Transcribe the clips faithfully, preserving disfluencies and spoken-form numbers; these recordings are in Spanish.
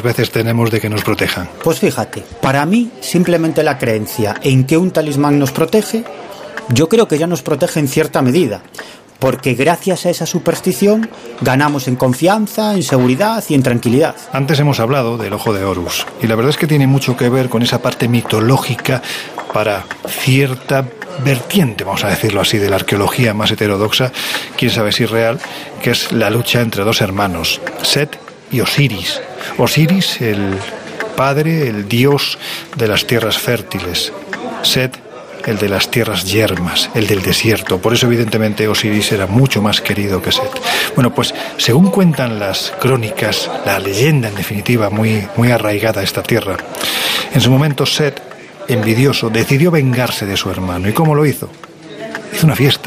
veces tenemos de que nos protejan? Pues fíjate, para mí, simplemente la creencia en que un talismán nos protege, yo creo que ya nos protege en cierta medida, porque gracias a esa superstición ganamos en confianza, en seguridad y en tranquilidad. Antes hemos hablado del ojo de Horus, y la verdad es que tiene mucho que ver con esa parte mitológica para cierta vertiente, vamos a decirlo así, de la arqueología más heterodoxa, quién sabe si real, que es la lucha entre dos hermanos, Set y Osiris. Osiris, el padre, el dios de las tierras fértiles. Set, el de las tierras yermas, el del desierto. Por eso, evidentemente, Osiris era mucho más querido que Set. Bueno, pues, según cuentan las crónicas, la leyenda, en definitiva, muy, muy arraigada a esta tierra, en su momento Set, envidioso, decidió vengarse de su hermano. ¿Y cómo lo hizo? Hizo una fiesta.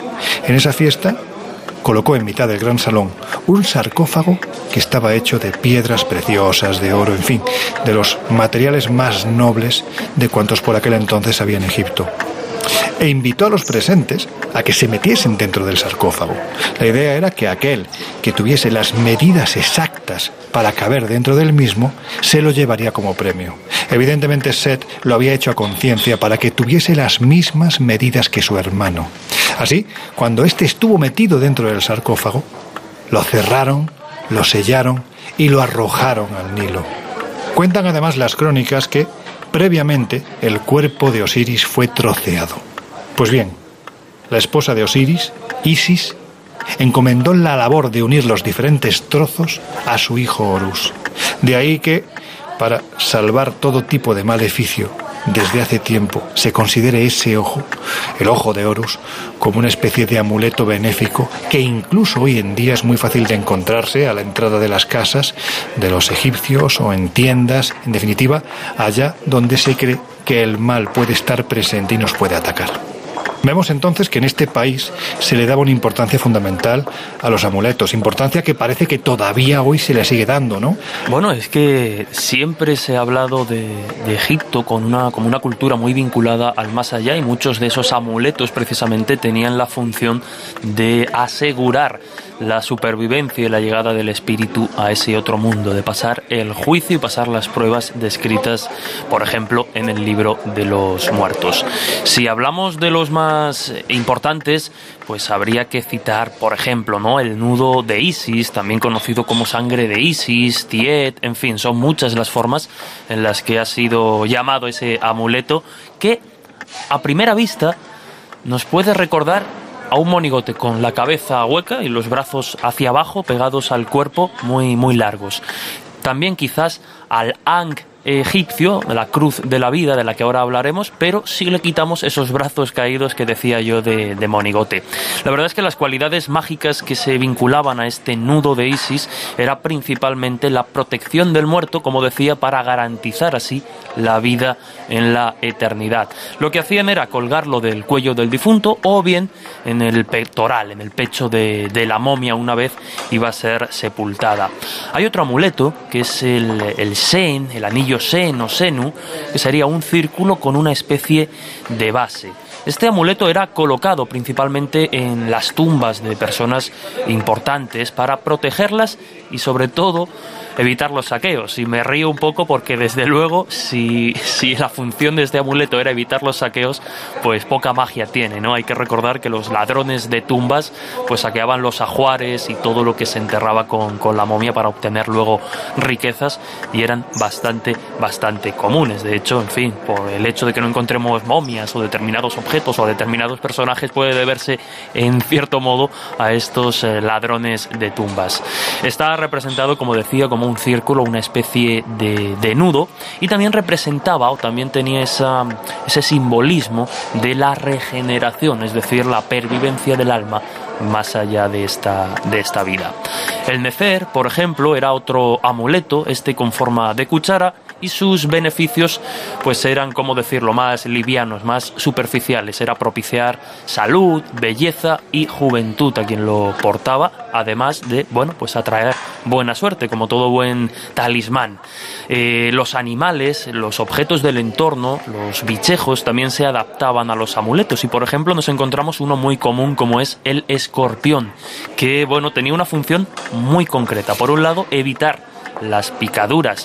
En esa fiesta colocó en mitad del gran salón un sarcófago que estaba hecho de piedras preciosas, de oro, en fin, de los materiales más nobles de cuantos por aquel entonces había en Egipto. E invitó a los presentes a que se metiesen dentro del sarcófago. La idea era que aquel que tuviese las medidas exactas para caber dentro del mismo se lo llevaría como premio. Evidentemente Set lo había hecho a conciencia para que tuviese las mismas medidas que su hermano. Así, cuando éste estuvo metido dentro del sarcófago, lo cerraron, lo sellaron y lo arrojaron al Nilo. Cuentan además las crónicas que, previamente, el cuerpo de Osiris fue troceado. Pues bien, la esposa de Osiris, Isis, encomendó la labor de unir los diferentes trozos a su hijo Horus. De ahí que, para salvar todo tipo de maleficio, desde hace tiempo se considere ese ojo, el ojo de Horus, como una especie de amuleto benéfico que incluso hoy en día es muy fácil de encontrarse a la entrada de las casas de los egipcios o en tiendas, en definitiva, allá donde se cree que el mal puede estar presente y nos puede atacar. Vemos entonces que en este país se le daba una importancia fundamental a los amuletos, importancia que parece que todavía hoy se le sigue dando, ¿no? Bueno, es que siempre se ha hablado de, de Egipto con una, como una cultura muy vinculada al más allá, y muchos de esos amuletos precisamente tenían la función de asegurar la supervivencia y la llegada del espíritu a ese otro mundo, de pasar el juicio y pasar las pruebas descritas, por ejemplo, en el libro de los muertos. Si hablamos de los más importantes, pues habría que citar, por ejemplo, ¿no?, el nudo de Isis, también conocido como sangre de Isis, Tiet, en fin, son muchas las formas en las que ha sido llamado ese amuleto, que a primera vista nos puede recordar a un monigote con la cabeza hueca y los brazos hacia abajo pegados al cuerpo, muy, muy largos. También quizás al Ankh egipcio, la cruz de la vida de la que ahora hablaremos, pero sí le quitamos esos brazos caídos que decía yo de, de monigote. La verdad es que las cualidades mágicas que se vinculaban a este nudo de Isis era principalmente la protección del muerto, como decía, para garantizar así la vida en la eternidad. Lo que hacían era colgarlo del cuello del difunto o bien en el pectoral, en el pecho de, de la momia una vez iba a ser sepultada. Hay otro amuleto que es el, el Sen, el anillo Sen o Senu, que sería un círculo con una especie de base. Este amuleto era colocado principalmente en las tumbas de personas importantes para protegerlas y sobre todo evitar los saqueos. Y me río un poco porque desde luego si, si la función de este amuleto era evitar los saqueos, pues poca magia tiene, ¿no? Hay que recordar que los ladrones de tumbas pues saqueaban los ajuares y todo lo que se enterraba con, con la momia para obtener luego riquezas, y eran bastante, bastante comunes. De hecho, en fin, por el hecho de que no encontremos momias o determinados objetos o determinados personajes puede deberse en cierto modo a estos eh, ladrones de tumbas. Está representado, como decía, como un círculo, una especie de, de nudo, y también representaba o también tenía esa, ese simbolismo de la regeneración, es decir, la pervivencia del alma más allá de esta, de esta vida. El Nefer, por ejemplo, era otro amuleto, este con forma de cuchara, y sus beneficios pues eran, como decirlo, más livianos, más superficiales. Era propiciar salud, belleza y juventud a quien lo portaba, además de, bueno, pues atraer buena suerte, como todo buen talismán. Eh, los animales, los objetos del entorno, los bichejos también se adaptaban a los amuletos, y por ejemplo nos encontramos uno muy común como es el escorpión, que bueno, tenía una función muy concreta. Por un lado, evitar las picaduras